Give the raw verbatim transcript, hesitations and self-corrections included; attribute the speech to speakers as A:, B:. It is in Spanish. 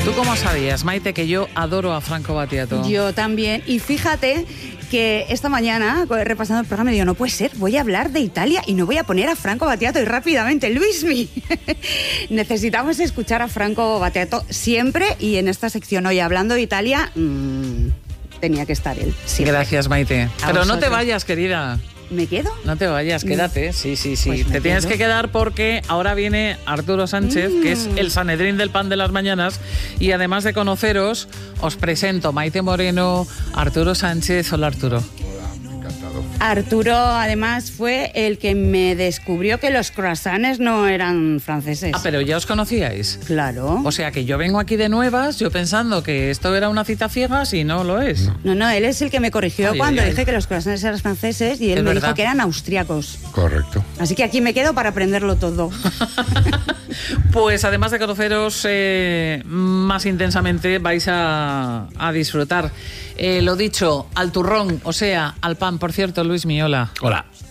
A: ¿Tú cómo sabías, Maite, que yo adoro a Franco Battiato?
B: Yo también. Y fíjate que esta mañana, repasando el programa, me digo, no puede ser, voy a hablar de Italia y no voy a poner a Franco Battiato. Y rápidamente, Luismi. Necesitamos escuchar a Franco Battiato siempre, y en esta sección hoy, hablando de Italia, mmm, tenía que estar él. Siempre.
A: Gracias, Maite.
B: A
A: Pero
B: vosotros.
A: no te vayas, querida.
B: ¿Me quedo?
A: No te vayas, quédate. Sí, sí, sí.
B: Pues
A: te tienes
B: quedo.
A: que quedar porque ahora viene Arturo Sánchez,
B: Mm.
A: que es el Sanedrín del pan de las mañanas. Y además de conoceros, os presento Maite Moreno, Arturo Sánchez. Hola, Arturo.
B: Arturo, además, fue el que me descubrió que los croissants no eran franceses.
A: Ah, pero ya os conocíais.
B: Claro.
A: O sea que yo vengo aquí de nuevas, yo pensando que esto era una cita ciegas y no lo es.
B: No, no, él es el que me corrigió
A: Ay,
B: cuando
A: ay, ay.
B: dije que los croissants eran franceses, y él
A: Es
B: me
A: verdad.
B: dijo que eran austriacos.
C: Correcto.
B: Así que aquí me quedo para aprenderlo todo.
A: Pues además de conoceros eh, más intensamente, vais a, a disfrutar. Eh, lo dicho, al turrón, o sea, al pan. Por cierto, Luis Miola.
C: Hola.